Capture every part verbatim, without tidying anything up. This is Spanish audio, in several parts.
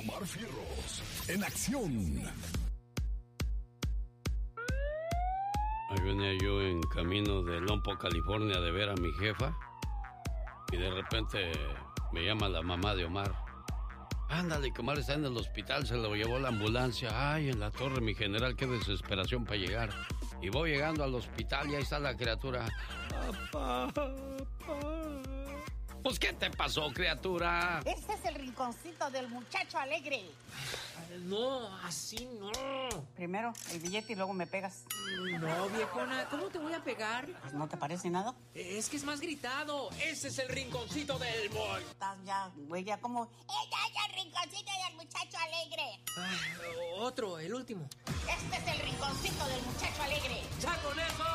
Omar Fierros, en acción. Ahí venía yo en camino de Lompo, California, de ver a mi jefa. Y de repente me llama la mamá de Omar. Ándale, que Omar está en el hospital, se lo llevó la ambulancia. Ay, en la torre, mi general, qué desesperación para llegar. Y voy llegando al hospital y ahí está la criatura. Papá, papá. Pues, ¿qué te pasó, criatura? Este es el rinconcito del muchacho alegre. No, así no. Primero el billete y luego me pegas. No, viejona, ¿cómo te voy a pegar? Pues, ¿no te parece nada? Es que es más gritado. Ese es el rinconcito del boy. Estás ya, güey, ya como... ¡Ella es el rinconcito del muchacho alegre! Ah, otro, el último. Este es el rinconcito del muchacho alegre. ¡Ya con eso!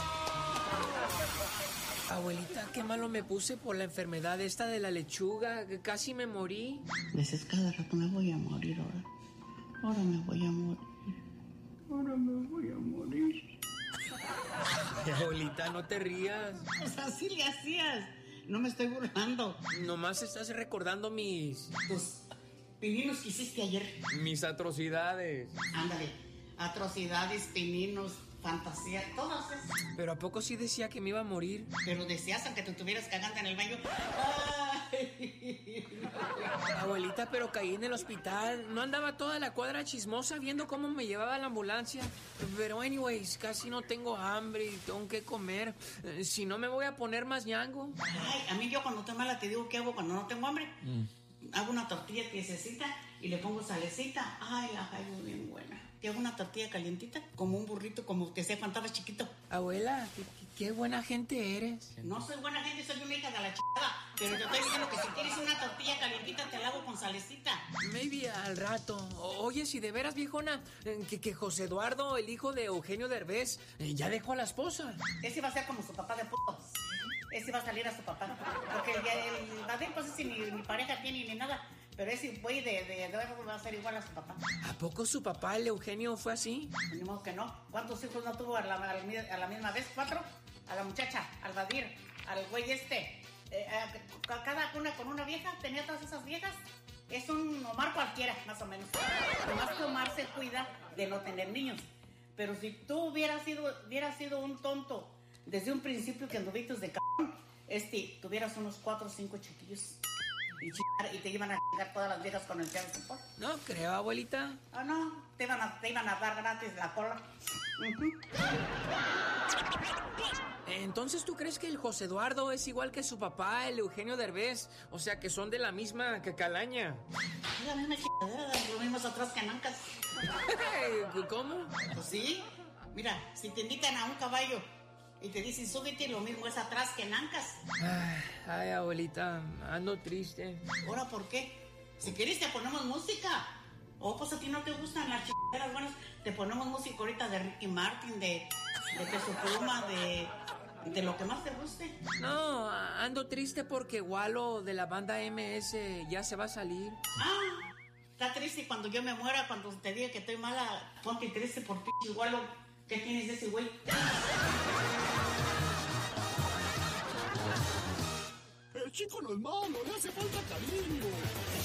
Abuelita, qué malo me puse por la enfermedad esta de la lechuga. Casi me morí. Dices cada rato me voy a morir ahora. Ahora me voy a morir. Ahora me voy a morir. Abuelita, no te rías. Pues así le hacías. No me estoy burlando. Nomás estás recordando mis... Tus pininos que hiciste ayer. Mis atrocidades. Ándale. Atrocidades, pininos, fantasía, todas esas. Pero ¿a poco sí decía que me iba a morir? Pero deseas aunque te estuvieras cagando en el baño. ¡Ay! Abuelita, pero caí en el hospital. No andaba toda la cuadra chismosa viendo cómo me llevaba la ambulancia. Pero anyways, casi no tengo hambre y tengo que comer. Eh, Si no me voy a poner más ñango. Ay, a mí yo cuando estoy mala te digo qué hago cuando no tengo hambre. Mm. Hago una tortilla tiesecita y le pongo salecita. Ay, la hallo bien buena. Te hago una tortilla calientita, como un burrito, como que sea cuando estabas chiquito. Abuela, qué, qué buena gente eres. No soy buena gente, soy una hija de la chingada. Pero te estoy diciendo que si quieres una tortilla calientita, te la hago con salecita. Maybe al rato. O- Oye, si de veras, viejona, eh, que, que José Eduardo, el hijo de Eugenio Derbez, eh, ya dejó a la esposa. Ese va a ser como su papá de putos. Ese va a salir a su papá. Porque el, el Badín, pues ese ni, ni pareja tiene ni nada. Pero ese güey de, de Eduardo va a ser igual a su papá. ¿A poco su papá, el Eugenio, fue así? Ni modo que no. ¿Cuántos hijos no tuvo a la, a la, a la misma vez? ¿Cuatro? A la muchacha, al Badir, al güey este. Eh, a, cada una con una vieja, tenía todas esas viejas. Es un Omar cualquiera, más o menos. Además que Omar se cuida de no tener niños. Pero si tú hubieras sido, hubieras sido un tonto desde un principio que anduviste de cabrón, este, tuvieras unos cuatro o cinco chiquillos. Y, chingar, y te iban a chingar todas las viejas con el child support. No creo, abuelita. Ah, no, te iban a, te iban a dar gratis la cola. Uh-huh. Entonces, ¿tú crees que el José Eduardo es igual que su papá, el Eugenio Derbez? O sea, que son de la misma que calaña. Es la misma chingadera, lo mismo atrás que nancas. ¿Cómo? Pues sí. Mira, si te invitan a un caballo y te dicen súbete, lo mismo es atrás que nancas. Ay, ay, abuelita, ando triste. ¿Ahora por qué? Si quieres te ponemos música. O pues a ti no te gustan las chingaderas buenas, te ponemos música ahorita de Ricky Martin, de, de Peso Pluma, de, de lo que más te guste. No, ando triste porque Walo de la banda M S ya se va a salir. Ah, está triste cuando yo me muera, cuando te diga que estoy mala, ponte triste por ti, igual ¿qué tienes de ese güey? El chico no es malo, le hace falta cariño.